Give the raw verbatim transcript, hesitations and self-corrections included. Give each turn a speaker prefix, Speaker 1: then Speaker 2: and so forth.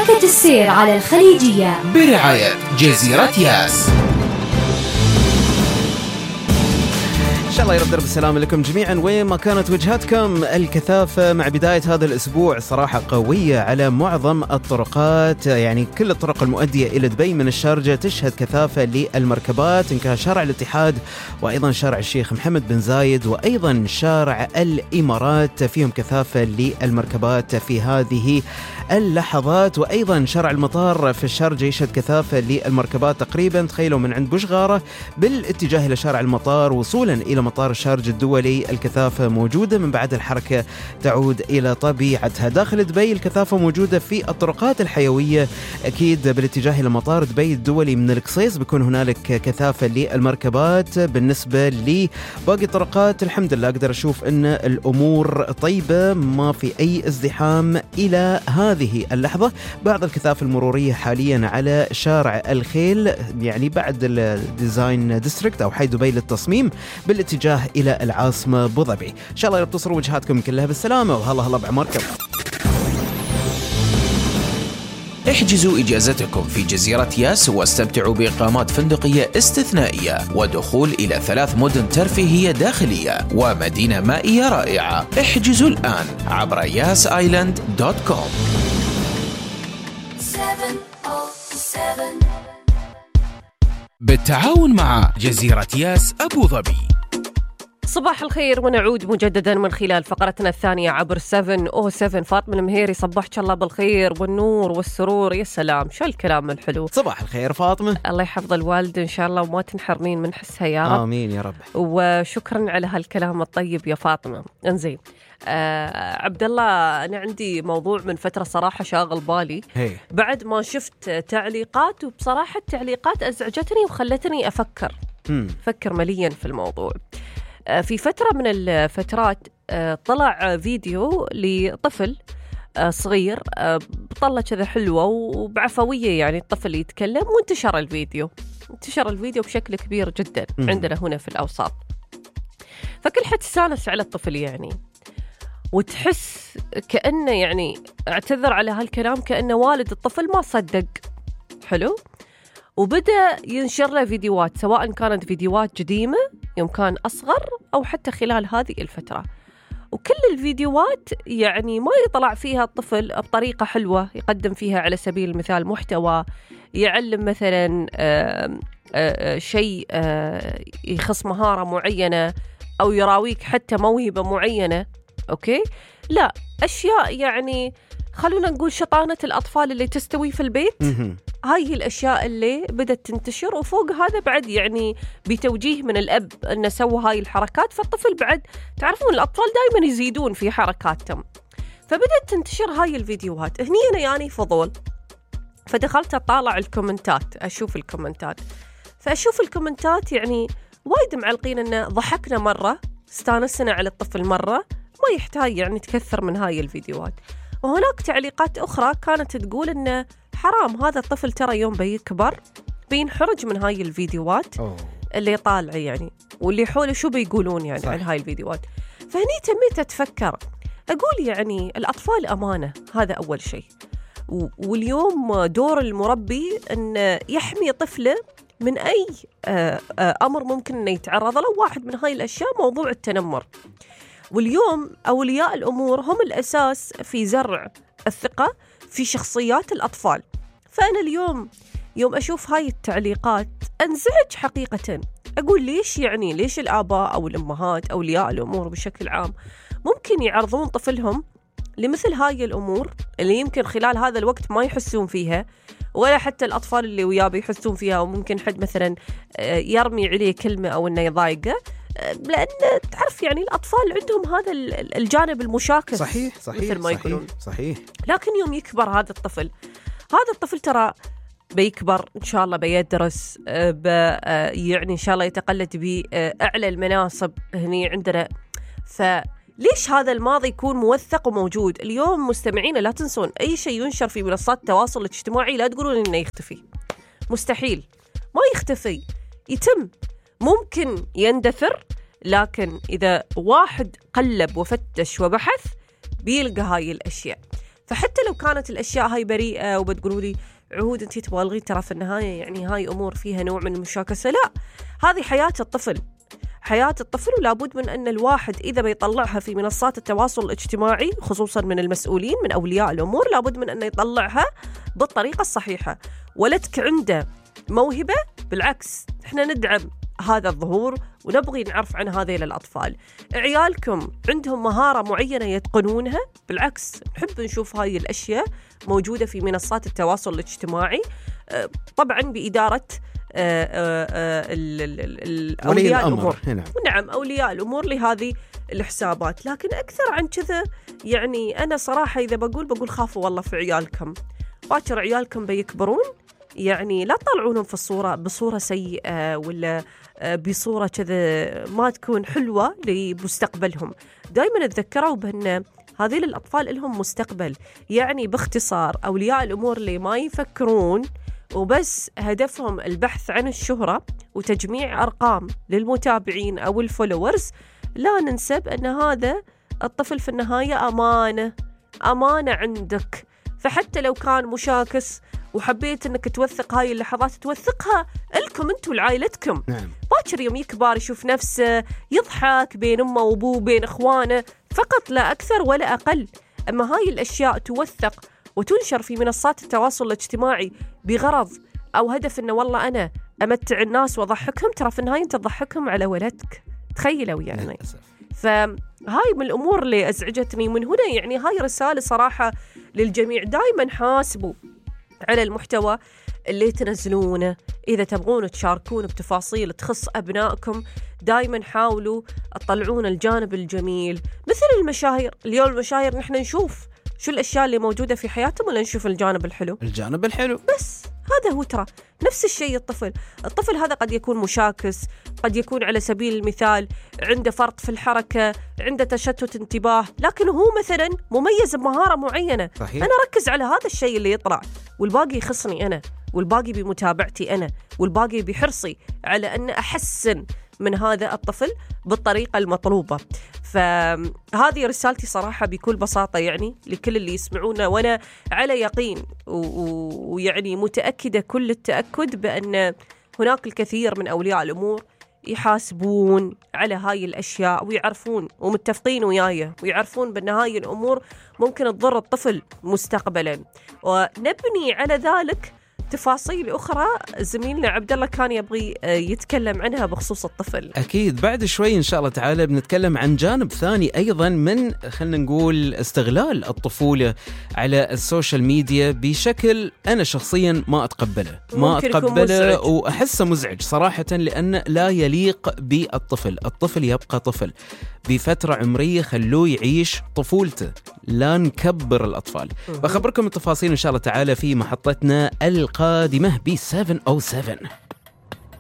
Speaker 1: حركة السير على الخليجية
Speaker 2: برعاية جزيرة ياس. إن شاء الله يرد بالسلام لكم جميعا وين ما كانت وجهتكم. الكثافة مع بداية هذا الأسبوع صراحة قوية على معظم الطرقات، يعني كل الطرق المؤدية إلى دبي من الشارجة تشهد كثافة للمركبات، إن كان شارع الاتحاد وأيضا شارع الشيخ محمد بن زايد وأيضا شارع الإمارات فيهم كثافة للمركبات في هذه اللحظات، وأيضا شارع المطار في الشارجة يشهد كثافة للمركبات تقريبا تخيلوا من عند بشغارة بالاتجاه إلى شارع المطار وصولا إلى مطار الشارجة الدولي الكثافة موجودة، من بعد الحركة تعود إلى طبيعتها. داخل دبي الكثافة موجودة في الطرقات الحيوية أكيد بالاتجاه إلى مطار دبي الدولي من القصيص بيكون هنالك كثافة للمركبات. بالنسبة لباقي الطرقات الحمد لله أقدر أشوف أن الأمور طيبة، ما في أي ازدحام إلى هذه اللحظة. بعض الكثافة المرورية حاليا على شارع الخيل يعني بعد الديزاين ديستريكت أو حي دبي للتصميم بالاتجاه إلى العاصمة أبو ظبي. إن شاء الله يبتصروا وجهاتكم كلها بالسلامة وهلا هلا بعمركم.
Speaker 3: احجزوا إجازتكم في جزيرة ياس واستمتعوا بإقامات فندقية استثنائية ودخول إلى ثلاث مدن ترفيهية داخلية ومدينة مائية رائعة. احجزوا الآن عبر ياس آيلاند دوت كوم.
Speaker 2: بالتعاون مع جزيرة ياس أبو ظبي.
Speaker 4: صباح الخير ونعود مجددا من خلال فقرتنا الثانية عبر سبعة أو سبعة. فاطمة المهيري صبحك الله بالخير والنور والسرور. يا سلام شو الكلام الحلو.
Speaker 2: صباح الخير فاطمة.
Speaker 4: الله يحفظ الوالد إن شاء الله وما تنحرمين من حسها يا رب.
Speaker 2: آمين يا رب.
Speaker 4: وشكرا على هالكلام الطيب يا فاطمة. انزين آه عبد الله، أنا عندي موضوع من فترة صراحة شاغل بالي
Speaker 2: هي.
Speaker 4: بعد ما شفت تعليقات، وبصراحة التعليقات أزعجتني وخلتني أفكر
Speaker 2: م.
Speaker 4: فكر مليا في الموضوع. في فترة من الفترات طلع فيديو لطفل صغير بطلة كذا حلوة وبعفوية، يعني الطفل يتكلم، وانتشر الفيديو انتشر الفيديو بشكل كبير جدا عندنا هنا في الأوساط. فكل حد استانس على الطفل يعني، وتحس كأنه يعني اعتذر على هالكلام كأنه والد الطفل ما صدق. حلو. وبدأ ينشر له فيديوهات، سواء كانت فيديوهات قديمة يوم كان أصغر أو حتى خلال هذه الفترة، وكل الفيديوهات يعني ما يطلع فيها الطفل بطريقة حلوة يقدم فيها على سبيل المثال محتوى يعلم مثلا آآ آآ شيء آآ يخص مهارة معينة أو يراويك حتى موهبة معينة. أوكي، لا، أشياء يعني خلونا نقول شطانة الأطفال اللي تستوي في البيت. هاي الأشياء اللي بدأت تنتشر، وفوق هذا بعد يعني بتوجيه من الأب أنه سوى هاي الحركات، فالطفل بعد تعرفون الأطفال دايما يزيدون في حركاتهم، فبدأت تنتشر هاي الفيديوهات. هني أنا يعني فضول، فدخلت أطالع الكومنتات، أشوف الكومنتات فأشوف الكومنتات يعني وايد معلقين أنه ضحكنا مرة، استانسنا على الطفل مرة، ما يحتاج يعني تكثر من هاي الفيديوهات. وهناك تعليقات أخرى كانت تقول أنه حرام هذا الطفل ترى يوم بيكبر بينحرج من هاي الفيديوهات أوه. اللي طالع يعني، واللي حوله شو بيقولون يعني صح. عن هاي الفيديوهات. فهني تميت أتفكر أقول يعني الأطفال أمانة، هذا أول شيء، واليوم دور المربي أن يحمي طفله من أي أمر ممكن أن يتعرض له. واحد من هاي الأشياء موضوع التنمر، واليوم أولياء الأمور هم الأساس في زرع الثقة في شخصيات الأطفال. فأنا اليوم يوم أشوف هاي التعليقات أنزعج حقيقة، أقول ليش يعني ليش الآباء أو الأمهات أولياء الأمور بشكل عام ممكن يعرضون طفلهم لمثل هاي الأمور اللي يمكن خلال هذا الوقت ما يحسون فيها، ولا حتى الأطفال اللي وياه بيحسون فيها، وممكن حد مثلا يرمي عليه كلمة أو إنه يضايقه، لأن تعرف يعني الأطفال عندهم هذا الجانب المشاكس.
Speaker 2: صحيح صحيح
Speaker 4: مثل ما يقولون.
Speaker 2: صحيح.
Speaker 4: لكن يوم يكبر هذا الطفل هذا الطفل ترى بيكبر إن شاء الله بيدرس يعني إن شاء الله يتقلد بأعلى المناصب هني عندنا. فليش هذا الماضي يكون موثق وموجود؟ اليوم مستمعين لا تنسون أي شيء ينشر في منصات التواصل الاجتماعي لا تقولون إنه يختفي، مستحيل، ما يختفي، يتم ممكن يندثر، لكن إذا واحد قلب وفتش وبحث بيلقى هاي الأشياء. فحتى لو كانت الأشياء هاي بريئة وبتقولوا لي عهود أنتي تبالغين، ترى في النهاية يعني هاي أمور فيها نوع من المشاكسة، لا، هذه حياة الطفل، حياة الطفل، ولابد من أن الواحد إذا بيطلعها في منصات التواصل الاجتماعي خصوصا من المسؤولين من أولياء الأمور، لابد من أنه يطلعها بالطريقة الصحيحة. ولدك عنده موهبة، بالعكس احنا ندعم هذا الظهور ونبغي نعرف عن هذيل الأطفال. عيالكم عندهم مهارة معينة يتقنونها، بالعكس نحب نشوف هاي الأشياء موجودة في منصات التواصل الاجتماعي، طبعا بإدارة أولياء الأمور. نعم، أولياء الأمور لهذه الحسابات. لكن أكثر عن كذا يعني أنا صراحة إذا بقول بقول خافوا والله في عيالكم، باكر عيالكم بيكبرون، يعني لا تطلعونهم في الصورة بصورة سيئة ولا بصورة كذا ما تكون حلوة لمستقبلهم. دائما تذكروا بأن هذه الأطفال لهم مستقبل. يعني باختصار أولياء الأمور اللي ما يفكرون وبس هدفهم البحث عن الشهرة وتجميع أرقام للمتابعين أو الفولورز، لا ننسب أن هذا الطفل في النهاية أمانة، أمانة عندك. فحتى لو كان مشاكس وحبيت أنك توثق هاي اللحظات، توثقها لكم أنتوا لعائلتكم.
Speaker 2: نعم.
Speaker 4: باكر يوم يكبر يشوف نفسه يضحك بين أمه وأبوه بين إخوانه فقط، لا أكثر ولا أقل. أما هاي الأشياء توثق وتنشر في منصات التواصل الاجتماعي بغرض أو هدف أنه والله أنا أمتع الناس وأضحكهم، ترى في النهاية أنت تضحكهم على ولدك. تخيلوا يعني. فهاي من الأمور اللي أزعجتني. من هنا يعني هاي رسالة صراحة للجميع، دائما حاسبوا على المحتوى اللي تنزلونه. إذا تبغون تشاركون بتفاصيل تخص أبنائكم، دائما حاولوا تطلعون الجانب الجميل. مثل المشاهير، اليوم المشاهير نحن نشوف شو الأشياء اللي موجودة في حياتهم ولا نشوف الجانب الحلو؟
Speaker 2: الجانب الحلو
Speaker 4: بس. هذا هو ترى نفس الشيء الطفل الطفل هذا قد يكون مشاكس، قد يكون على سبيل المثال عنده فرط في الحركة، عنده تشتت انتباه، لكن هو مثلا مميز بمهارة معينة.
Speaker 2: صحيح.
Speaker 4: أنا ركز على هذا الشيء اللي يطلع، والباقي يخصني أنا، والباقي بمتابعتي أنا، والباقي بحرصي على أن أحسن من هذا الطفل بالطريقة المطلوبة. فهذه رسالتي صراحة بكل بساطة يعني لكل اللي يسمعونا، وأنا على يقين ويعني متأكدة كل التأكد بأن هناك الكثير من أولياء الأمور يحاسبون على هاي الأشياء ويعرفون ومتفقين وياي ويعرفون بأن هاي الأمور ممكن تضر الطفل مستقبلا، ونبني على ذلك تفاصيل أخرى زميلنا عبد الله كان يبغي يتكلم عنها بخصوص الطفل.
Speaker 2: أكيد بعد شوي إن شاء الله تعالى بنتكلم عن جانب ثاني أيضا من خلنا نقول استغلال الطفولة على السوشيال ميديا بشكل أنا شخصيا ما أتقبله ما أتقبله وأحسه مزعج صراحة، لأن لا يليق بالطفل. الطفل يبقى طفل بفترة عمرية، خلوه يعيش طفولته، لا نكبر الأطفال. بخبركم التفاصيل إن شاء الله تعالى في محطتنا القادمة ب سبعمية وسبعة.